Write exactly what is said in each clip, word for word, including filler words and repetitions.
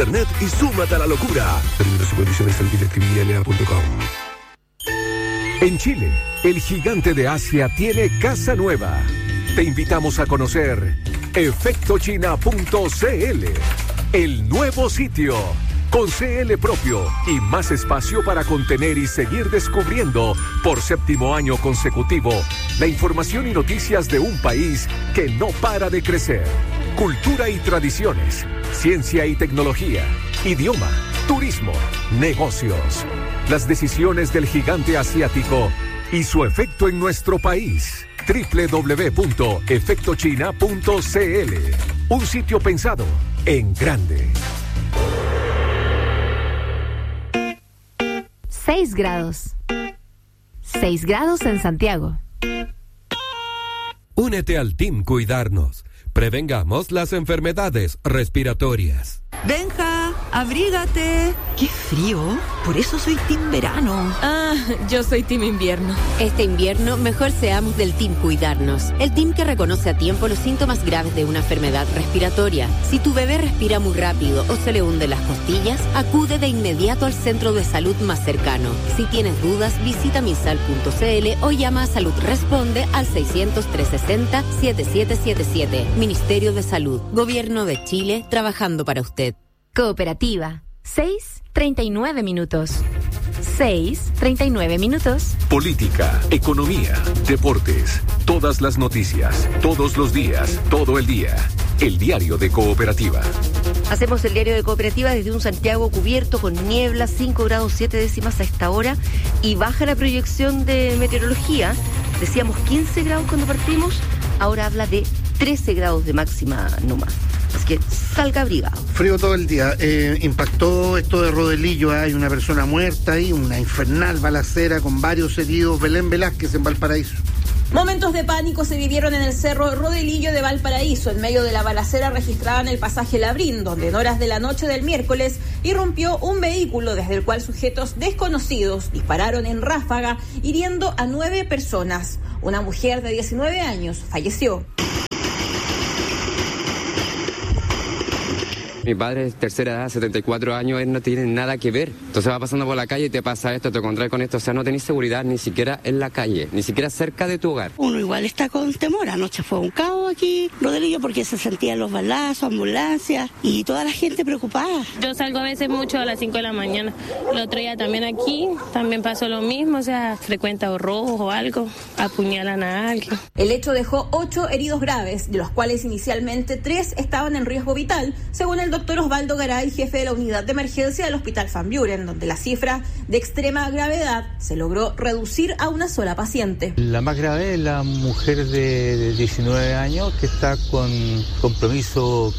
internet y súmate a la locura. Términos y condiciones en directivi l a punto com. En Chile, el gigante de Asia tiene casa nueva. Te invitamos a conocer efecto china punto c l, el nuevo sitio, con C L propio y más espacio para contener y seguir descubriendo por séptimo año consecutivo la información y noticias de un país que no para de crecer. Cultura y tradiciones, ciencia y tecnología, idioma, turismo, negocios. Las decisiones del gigante asiático y su efecto en nuestro país. doble u doble u doble u punto efecto china punto c l. Un sitio pensado en grande. seis grados. seis grados en Santiago. Únete al Team Cuidarnos. Prevengamos las enfermedades respiratorias. Benja, abrígate. ¡Qué frío! Por eso soy team verano. Ah, yo soy team invierno. Este invierno, mejor seamos del Team Cuidarnos. El team que reconoce a tiempo los síntomas graves de una enfermedad respiratoria. Si tu bebé respira muy rápido o se le hunden las costillas, acude de inmediato al centro de salud más cercano. Si tienes dudas, visita misal punto c l o llama a Salud Responde al seiscientos, trescientos sesenta, setenta y siete setenta y siete. Ministerio de Salud. Gobierno de Chile, trabajando para usted. Cooperativa. seis treinta y nueve minutos. seis treinta y nueve minutos. Política, economía, deportes, todas las noticias, todos los días, todo el día. El diario de Cooperativa. Hacemos el diario de Cooperativa desde un Santiago cubierto con niebla, cinco grados siete décimas a esta hora y baja la proyección de meteorología. Decíamos quince grados cuando partimos, ahora habla de trece grados de máxima no más. Así que salga abrigado. Frío todo el día. Eh, impactó esto de Rodelillo. ¿eh? Hay una persona muerta ahí, una infernal balacera con varios heridos. Belén Velázquez en Valparaíso. Momentos de pánico se vivieron en el cerro Rodelillo de Valparaíso, en medio de la balacera registrada en el pasaje Labrín, donde en horas de la noche del miércoles irrumpió un vehículo desde el cual sujetos desconocidos dispararon en ráfaga, hiriendo a nueve personas. Una mujer de diecinueve años falleció. Mi padre es tercera edad, setenta y cuatro años, él no tiene nada que ver. Entonces va pasando por la calle y te pasa esto, te encontrás con esto. O sea, no tenés seguridad ni siquiera en la calle, ni siquiera cerca de tu hogar. Uno igual está con temor. Anoche fue un caos aquí, Rodelillo, porque se sentían los balazos, ambulancias y toda la gente preocupada. Yo salgo a veces mucho a las cinco de la mañana. El otro día también aquí, también pasó lo mismo. O sea, frecuenta o rojos o algo, apuñalan a alguien. El hecho dejó ocho heridos graves, de los cuales inicialmente tres estaban en riesgo vital, según el doctor Osvaldo Garay, jefe de la unidad de emergencia del Hospital Van Buren, donde la cifra de extrema gravedad se logró reducir a una sola paciente. La más grave es la mujer de, de diecinueve años que está con compromiso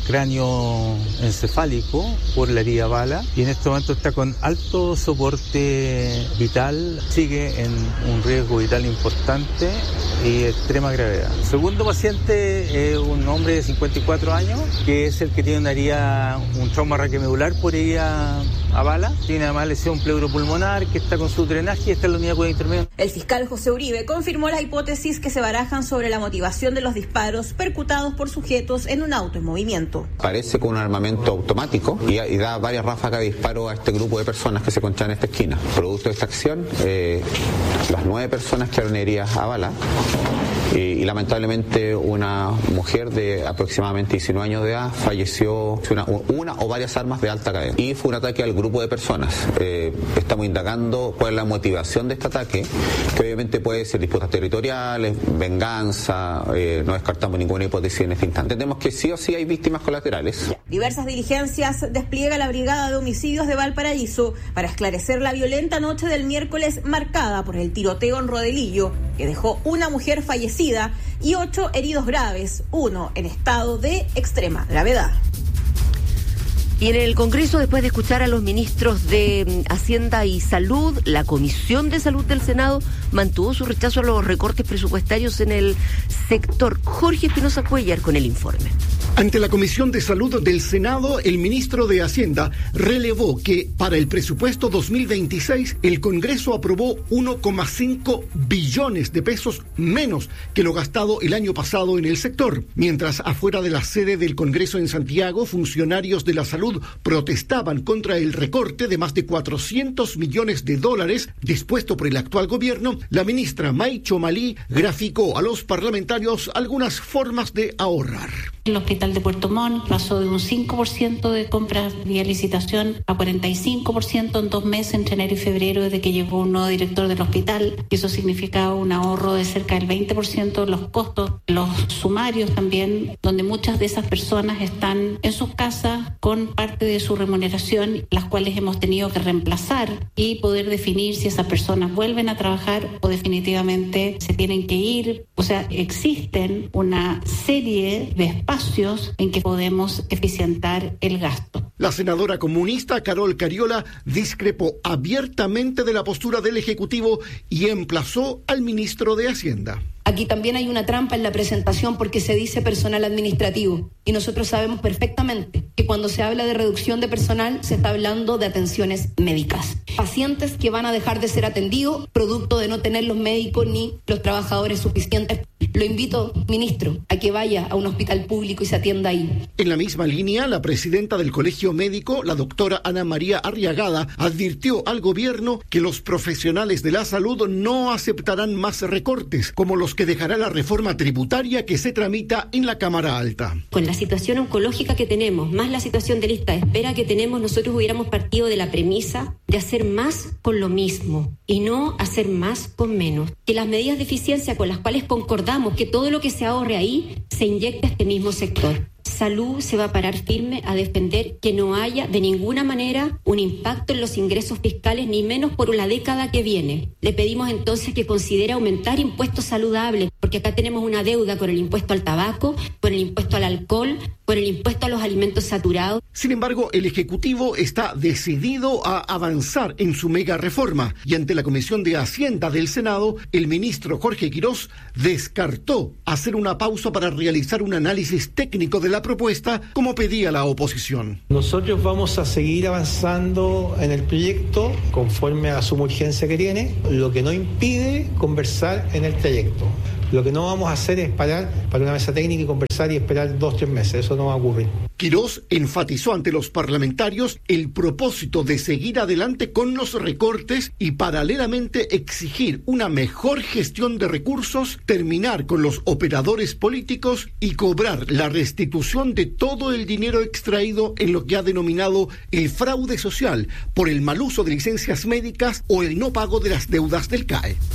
cráneo-encefálico por la herida bala y en este momento está con alto soporte vital, sigue en un riesgo vital importante y extrema gravedad. El segundo paciente es un hombre de cincuenta y cuatro años que es el que tiene una herida, un trauma raquimedular por herida a bala, tiene además lesión pleuropulmonar que está con su drenaje y está en la unidad de cuidado intermedio. El fiscal José Uribe confirmó las hipótesis que se barajan sobre la motivación de los disparos percutados por sujetos en un auto en movimiento. Parece con un armamento automático y, y da varias ráfagas de disparo a este grupo de personas que se encuentran en esta esquina. Producto de esta acción, eh, las nueve personas quedaron heridas a bala. Y, y lamentablemente una mujer de aproximadamente diecinueve años de edad falleció una, una o varias armas de alta cadena y fue un ataque al grupo de personas. Eh, estamos indagando cuál es la motivación de este ataque, que obviamente puede ser disputas territoriales, venganza, eh, no descartamos ninguna hipótesis en este instante. Entendemos que sí o sí hay víctimas colaterales. Diversas diligencias despliega la Brigada de Homicidios de Valparaíso para esclarecer la violenta noche del miércoles marcada por el tiroteo en Rodelillo, que dejó una mujer fallecida y ocho heridos graves, uno en estado de extrema gravedad. Y en el Congreso, después de escuchar a los ministros de Hacienda y Salud, la Comisión de Salud del Senado mantuvo su rechazo a los recortes presupuestarios en el sector. Jorge Espinosa Cuellar con el informe. Ante la Comisión de Salud del Senado, el ministro de Hacienda relevó que para el presupuesto dos mil veintiséis el Congreso aprobó uno coma cinco billones de pesos menos que lo gastado el año pasado en el sector. Mientras afuera de la sede del Congreso en Santiago, funcionarios de la salud protestaban contra el recorte de más de cuatrocientos millones de dólares dispuesto por el actual gobierno, la ministra May Chomalí graficó a los parlamentarios algunas formas de ahorrar. El hospital de Puerto Montt pasó de un cinco por ciento de compras vía licitación a cuarenta y cinco por ciento en dos meses entre enero y febrero desde que llegó un nuevo director del hospital. Eso significaba un ahorro de cerca del veinte por ciento de los costos, los sumarios también, donde muchas de esas personas están en sus casas con parte de su remuneración, las cuales hemos tenido que reemplazar y poder definir si esas personas vuelven a trabajar o definitivamente se tienen que ir. O sea, existen una serie de espacios en que podemos eficientar el gasto. La senadora comunista Carol Cariola discrepó abiertamente de la postura del Ejecutivo y emplazó al ministro de Hacienda. Aquí también hay una trampa en la presentación porque se dice personal administrativo y nosotros sabemos perfectamente que cuando se habla de reducción de personal se está hablando de atenciones médicas. Pacientes que van a dejar de ser atendidos producto de no tener los médicos ni los trabajadores suficientes. Lo invito, ministro, a que vaya a un hospital público y se atienda ahí. En la misma línea, la presidenta del Colegio Médico, la doctora Ana María Arriagada, advirtió al gobierno que los profesionales de la salud no aceptarán más recortes, como los que dejará la reforma tributaria que se tramita en la Cámara Alta. Con la situación oncológica que tenemos, más la situación de lista de espera que tenemos, nosotros hubiéramos partido de la premisa de hacer más con lo mismo y no hacer más con menos. Que las medidas de eficiencia con las cuales concordamos que todo lo que se ahorre ahí se inyecte a este mismo sector. Salud se va a parar firme a defender que no haya de ninguna manera un impacto en los ingresos fiscales, ni menos por la década que viene. Le pedimos entonces que considere aumentar impuestos saludables, porque acá tenemos una deuda con el impuesto al tabaco, con el impuesto al alcohol, con el impuesto a los alimentos saturados. Sin embargo, el Ejecutivo está decidido a avanzar en su mega reforma y ante la Comisión de Hacienda del Senado, el ministro Jorge Quirós descartó hacer una pausa para realizar un análisis técnico de la propuesta, como pedía la oposición. Nosotros vamos a seguir avanzando en el proyecto conforme a la suma urgencia que tiene, lo que no impide conversar en el trayecto. Lo que no vamos a hacer es parar para una mesa técnica y conversar y esperar dos o tres meses. Eso no va a ocurrir. Quirós enfatizó ante los parlamentarios el propósito de seguir adelante con los recortes y paralelamente exigir una mejor gestión de recursos, terminar con los operadores políticos y cobrar la restitución de todo el dinero extraído en lo que ha denominado el fraude social por el mal uso de licencias médicas o el no pago de las deudas del C A E.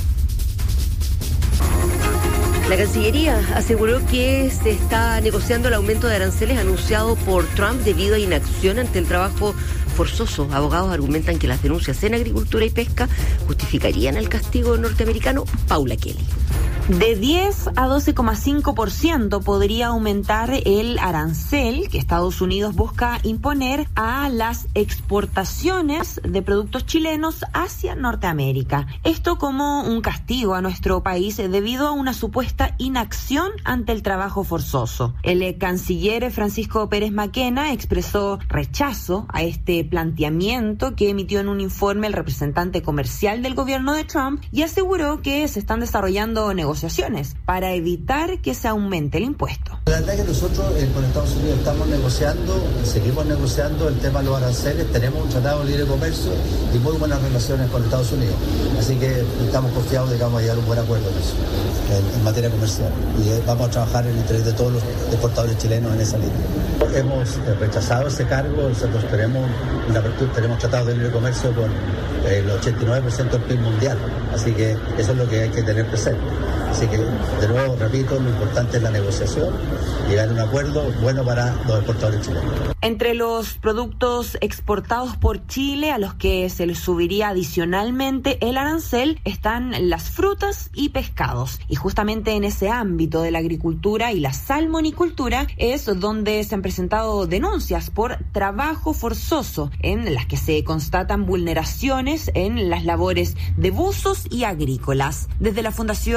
La Cancillería aseguró que se está negociando el aumento de aranceles anunciado por Trump debido a inacción ante el trabajo forzoso. Abogados argumentan que las denuncias en agricultura y pesca justificarían el castigo norteamericano. Paula Kelly. De diez a doce coma cinco por ciento podría aumentar el arancel que Estados Unidos busca imponer a las exportaciones de productos chilenos hacia Norteamérica. Esto como un castigo a nuestro país debido a una supuesta inacción ante el trabajo forzoso. El canciller Francisco Pérez Maquena expresó rechazo a este planteamiento que emitió en un informe el representante comercial del gobierno de Trump y aseguró que se están desarrollando negociaciones para evitar que se aumente el impuesto. La verdad es que nosotros eh, con Estados Unidos estamos negociando, seguimos negociando el tema de los aranceles, tenemos un tratado de libre comercio y muy buenas relaciones con Estados Unidos. Así que estamos confiados de que vamos a llegar a un buen acuerdo en eso, en, en materia comercial. Y eh, vamos a trabajar en el interés de todos los exportadores chilenos en esa línea. Hemos eh, rechazado ese cargo, nosotros tenemos, una, tenemos tratado de libre comercio con eh, el ochenta y nueve por ciento del P I B mundial. Así que eso es lo que hay que tener presente. Así que, de nuevo, repito, lo importante es la negociación, llegar a un acuerdo bueno para los exportadores chilenos. Entre los productos exportados por Chile a los que se les subiría adicionalmente el arancel están las frutas y pescados. Y justamente en ese ámbito de la agricultura y la salmonicultura es donde se han presentado denuncias por trabajo forzoso en las que se constatan vulneraciones en las labores de buzos y agrícolas. Desde la Fundación Libre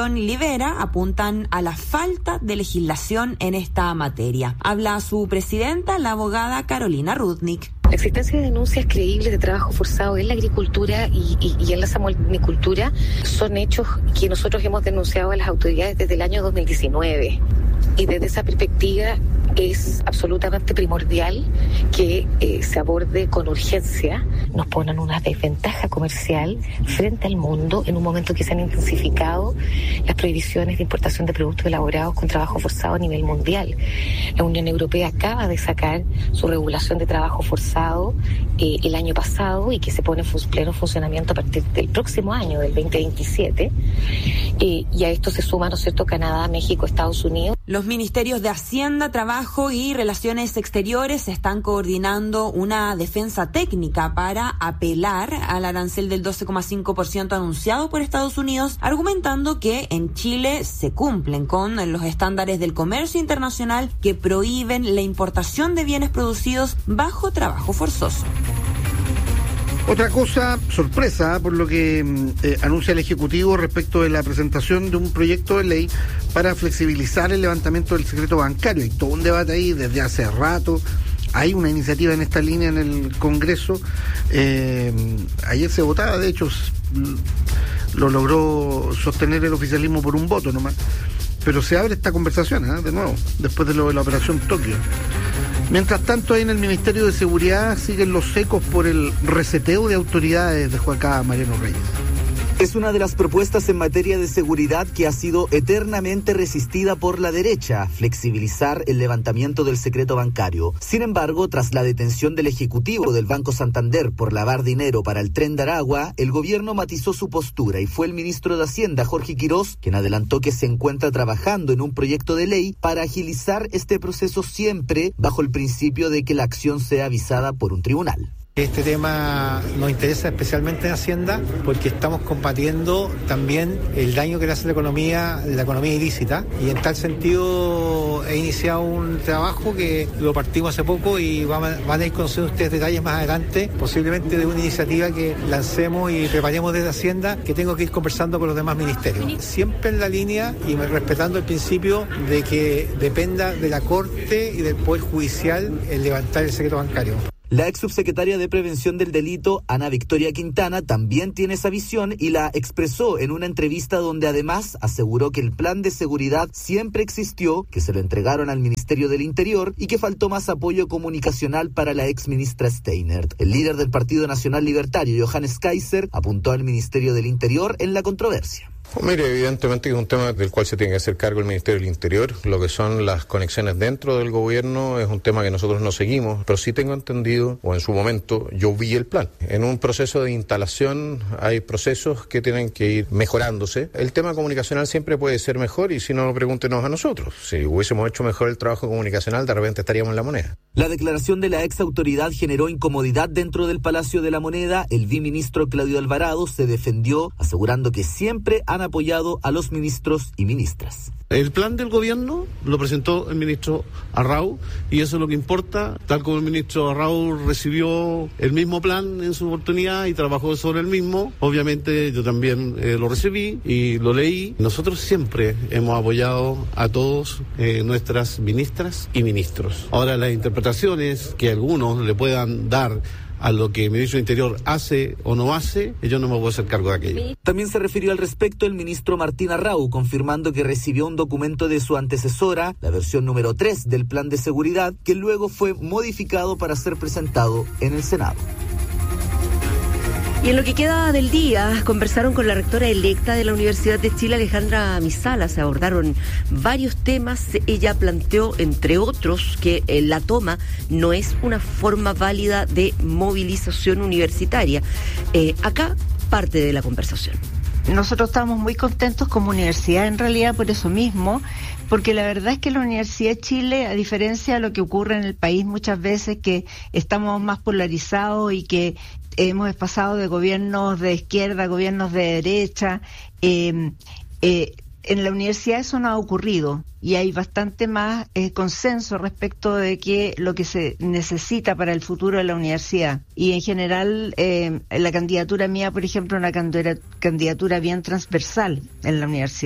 Rivera apuntan a la falta de legislación en esta materia. Habla su presidenta, la abogada Carolina Rudnick. La existencia de denuncias creíbles de trabajo forzado en la agricultura y, y, y en la salmonicultura son hechos que nosotros hemos denunciado a las autoridades desde el año dos mil diecinueve. Y desde esa perspectiva es absolutamente primordial que eh, se aborde con urgencia. Nos ponen una desventaja comercial frente al mundo en un momento que se han intensificado las prohibiciones de importación de productos elaborados con trabajo forzado a nivel mundial. La Unión Europea acaba de sacar su regulación de trabajo forzado eh, el año pasado y que se pone en fun- pleno funcionamiento a partir del próximo año, del veinte veintisiete. Eh, y a esto se suma, ¿no es cierto?, Canadá, México, Estados Unidos. Los ministerios de Hacienda, Trabajo y Relaciones Exteriores están coordinando una defensa técnica para apelar al arancel del doce coma cinco por ciento anunciado por Estados Unidos, argumentando que en Chile se cumplen con los estándares del comercio internacional que prohíben la importación de bienes producidos bajo trabajo forzoso. Otra cosa, sorpresa, por lo que eh, anuncia el Ejecutivo respecto de la presentación de un proyecto de ley para flexibilizar el levantamiento del secreto bancario. Hay todo un debate ahí desde hace rato. Hay una iniciativa en esta línea en el Congreso. Eh, ayer se votaba, de hecho, lo logró sostener el oficialismo por un voto nomás. Pero se abre esta conversación, ¿eh? de nuevo, después de lo de la Operación Tokio. Mientras tanto, ahí en el Ministerio de Seguridad siguen los ecos por el reseteo de autoridades, dejó acá Mariano Reyes. Es una de las propuestas en materia de seguridad que ha sido eternamente resistida por la derecha, flexibilizar el levantamiento del secreto bancario. Sin embargo, tras la detención del ejecutivo del Banco Santander por lavar dinero para el Tren de Aragua, el gobierno matizó su postura y fue el ministro de Hacienda, Jorge Quirós, quien adelantó que se encuentra trabajando en un proyecto de ley para agilizar este proceso siempre bajo el principio de que la acción sea avisada por un tribunal. Este tema nos interesa especialmente en Hacienda porque estamos combatiendo también el daño que le hace la economía, la economía ilícita, y en tal sentido he iniciado un trabajo que lo partimos hace poco y van a, van a ir conociendo ustedes detalles más adelante, posiblemente de una iniciativa que lancemos y preparemos desde Hacienda, que tengo que ir conversando con los demás ministerios. Siempre en la línea y respetando el principio de que dependa de la Corte y del Poder Judicial el levantar el secreto bancario. La ex subsecretaria de Prevención del Delito, Ana Victoria Quintana, también tiene esa visión y la expresó en una entrevista donde además aseguró que el plan de seguridad siempre existió, que se lo entregaron al Ministerio del Interior y que faltó más apoyo comunicacional para la ex ministra Steinert. El líder del Partido Nacional Libertario, Johannes Kaiser, apuntó al Ministerio del Interior en la controversia. Mire, evidentemente es un tema del cual se tiene que hacer cargo el Ministerio del Interior. Lo que son las conexiones dentro del gobierno es un tema que nosotros no seguimos, pero sí tengo entendido, o en su momento, yo vi el plan. En un proceso de instalación hay procesos que tienen que ir mejorándose. El tema comunicacional siempre puede ser mejor y si no, pregúntenos a nosotros. Si hubiésemos hecho mejor el trabajo comunicacional, de repente estaríamos en La Moneda. La declaración de la ex autoridad generó incomodidad dentro del Palacio de La Moneda. El viceministro Claudio Alvarado se defendió, asegurando que siempre han apoyado a los ministros y ministras. El plan del gobierno lo presentó el ministro Arrau y eso es lo que importa, tal como el ministro Arrau recibió el mismo plan en su oportunidad y trabajó sobre el mismo, obviamente yo también eh, lo recibí y lo leí. Nosotros siempre hemos apoyado a todos eh, nuestras ministras y ministros. Ahora las interpretaciones que algunos le puedan dar a lo que el ministro del Interior hace o no hace, yo no me voy a hacer cargo de aquello. También se refirió al respecto el ministro Martín Arrau, confirmando que recibió un documento de su antecesora, la versión número tres del plan de seguridad, que luego fue modificado para ser presentado en el Senado. Y en lo que queda del día, conversaron con la rectora electa de la Universidad de Chile, Alejandra Misala. Se abordaron varios temas. Ella planteó, entre otros, que eh, la toma no es una forma válida de movilización universitaria. Eh, acá parte de la conversación. Nosotros estamos muy contentos como universidad, en realidad, por eso mismo, porque la verdad es que la Universidad de Chile, a diferencia de lo que ocurre en el país muchas veces, que estamos más polarizados y que hemos pasado de gobiernos de izquierda a gobiernos de derecha, eh, eh, en la universidad eso no ha ocurrido y hay bastante más eh, consenso respecto de que lo que se necesita para el futuro de la universidad. Y en general eh, la candidatura mía, por ejemplo, es una candidatura bien transversal en la universidad.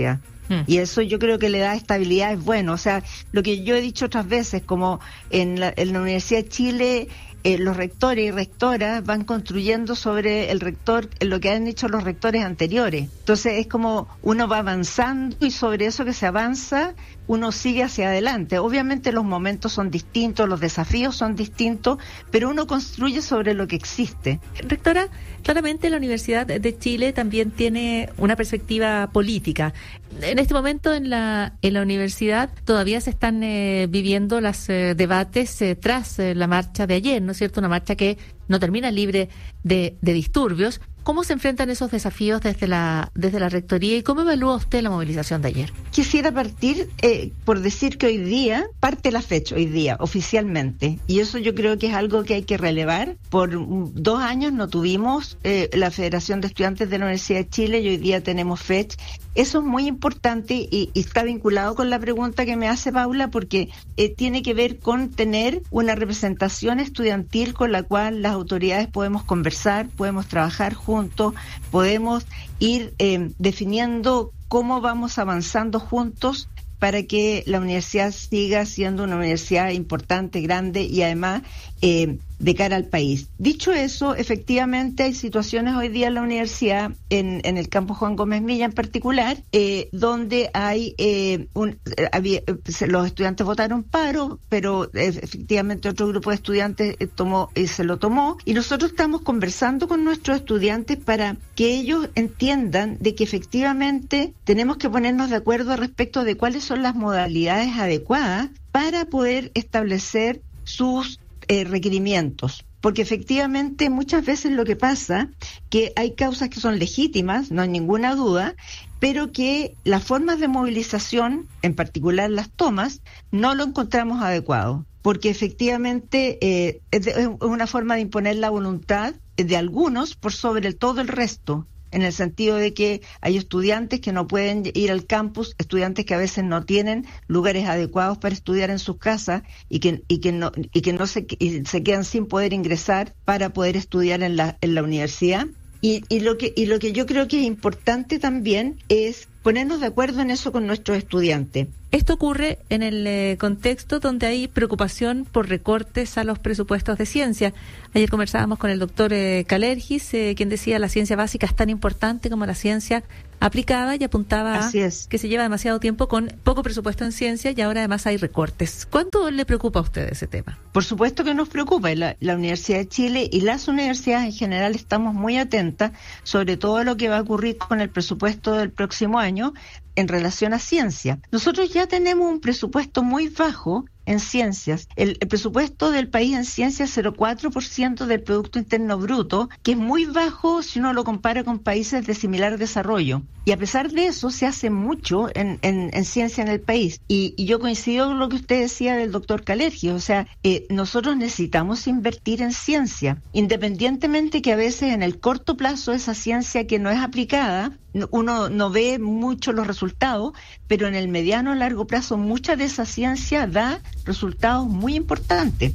Mm. Y eso yo creo que le da estabilidad, es bueno. O sea, lo que yo he dicho otras veces, como en la, en la Universidad de Chile, eh, los rectores y rectoras van construyendo sobre el rector lo que han hecho los rectores anteriores. Entonces es como uno va avanzando y sobre eso que se avanza uno sigue hacia adelante. Obviamente los momentos son distintos, los desafíos son distintos, pero uno construye sobre lo que existe. Rectora, claramente la Universidad de Chile también tiene una perspectiva política. En este momento en la en la universidad todavía se están eh, viviendo los eh, debates eh, tras eh, la marcha de ayer, ¿no es cierto? Una marcha que no termina libre de, de disturbios. ¿Cómo se enfrentan esos desafíos desde la desde la Rectoría y cómo evalúa usted la movilización de ayer? Quisiera partir eh, por decir que hoy día, parte la fecha, hoy día, oficialmente, y eso yo creo que es algo que hay que relevar. Por dos años no tuvimos eh, la Federación de Estudiantes de la Universidad de Chile y hoy día tenemos fecha. Eso es muy importante y, y está vinculado con la pregunta que me hace Paula, porque eh, tiene que ver con tener una representación estudiantil con la cual las autoridades podemos conversar, podemos trabajar juntos, podemos ir eh, definiendo cómo vamos avanzando juntos para que la universidad siga siendo una universidad importante, grande y además eh, de cara al país. Dicho eso, efectivamente hay situaciones hoy día en la universidad, en, en el campus Juan Gómez Milla en particular, eh, donde hay eh, un, eh, había, eh, los estudiantes votaron paro, pero eh, efectivamente otro grupo de estudiantes eh, tomó y eh, se lo tomó, y nosotros estamos conversando con nuestros estudiantes para que ellos entiendan de que efectivamente tenemos que ponernos de acuerdo respecto de cuáles son las modalidades adecuadas para poder establecer sus Eh, requerimientos, porque efectivamente muchas veces lo que pasa que hay causas que son legítimas, no hay ninguna duda, pero que las formas de movilización, en particular las tomas, no lo encontramos adecuado, porque efectivamente eh, es, de, es una forma de imponer la voluntad de algunos por sobre el, todo el resto, en el sentido de que hay estudiantes que no pueden ir al campus, estudiantes que a veces no tienen lugares adecuados para estudiar en sus casas y que y que no y que no se y se quedan sin poder ingresar para poder estudiar en la en la universidad. Y, y lo que y lo que yo creo que es importante también es ponernos de acuerdo en eso con nuestros estudiantes. Esto ocurre en el eh, contexto donde hay preocupación por recortes a los presupuestos de ciencia. Ayer conversábamos con el doctor eh, Kalergis, eh, quien decía la ciencia básica es tan importante como la ciencia aplicada, y apuntaba a que se lleva demasiado tiempo con poco presupuesto en ciencia y ahora además hay recortes. ¿Cuánto le preocupa a usted ese tema? Por supuesto que nos preocupa. La, la Universidad de Chile y las universidades en general estamos muy atentas sobre todo lo que va a ocurrir con el presupuesto del próximo año en relación a ciencia. Nosotros ya tenemos un presupuesto muy bajo en ciencias. El, el presupuesto del país en ciencias es cero coma cuatro por ciento del Producto Interno Bruto, que es muy bajo si uno lo compara con países de similar desarrollo. Y a pesar de eso, se hace mucho en, en, en ciencia en el país. Y, y yo coincido con lo que usted decía del doctor Kalergis. O sea, eh, nosotros necesitamos invertir en ciencia, independientemente que a veces en el corto plazo esa ciencia que no es aplicada, uno no ve mucho los resultados, pero en el mediano o largo plazo mucha de esa ciencia da resultados muy importantes.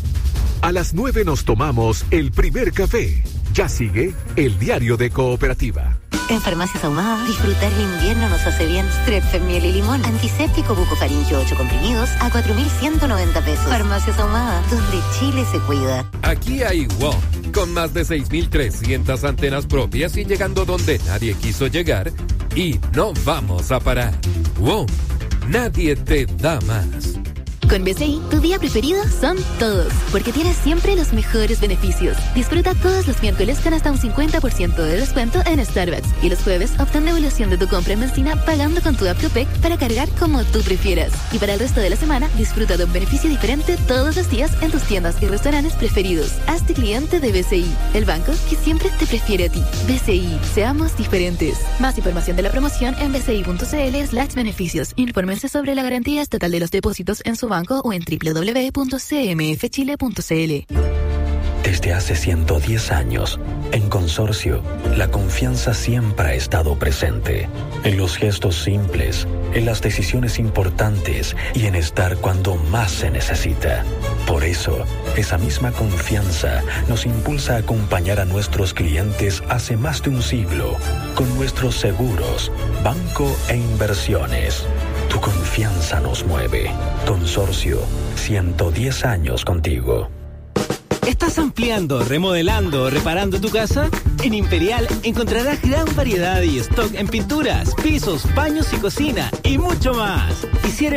A las nueve nos tomamos el primer café. Ya sigue el diario de Cooperativa. En Farmacias Ahumada, disfrutar el invierno nos hace bien. Strepfen, miel y limón, antiséptico bucofaringio ocho comprimidos a cuatro mil ciento noventa pesos. Farmacias Ahumada, donde Chile se cuida. Aquí hay WOM, con más de seis mil trescientas antenas propias y llegando donde nadie quiso llegar. Y no vamos a parar. WOM, nadie te da más. Con B C I, tu día preferido son todos, porque tienes siempre los mejores beneficios. Disfruta todos los miércoles con hasta un cincuenta por ciento de descuento en Starbucks y los jueves obtén devolución de tu compra en benzina pagando con tu app Copec para cargar como tú prefieras. Y para el resto de la semana, disfruta de un beneficio diferente todos los días en tus tiendas y restaurantes preferidos. Hazte cliente de B C I, el banco que siempre te prefiere a ti. B C I, seamos diferentes. Más información de la promoción en bci.cl slash beneficios. Infórmense sobre la garantía estatal de los depósitos en su banco o en doble u doble u doble u punto c m f chile punto c l. Desde hace ciento diez años, en Consorcio, la confianza siempre ha estado presente. En los gestos simples, en las decisiones importantes y en estar cuando más se necesita. Por eso, esa misma confianza nos impulsa a acompañar a nuestros clientes hace más de un siglo con nuestros seguros, banco e inversiones. Tu confianza nos mueve. Consorcio, ciento diez años contigo. ¿Estás ampliando, remodelando o reparando tu casa? En Imperial encontrarás gran variedad y stock en pinturas, pisos, baños y cocina y mucho más. Y si eres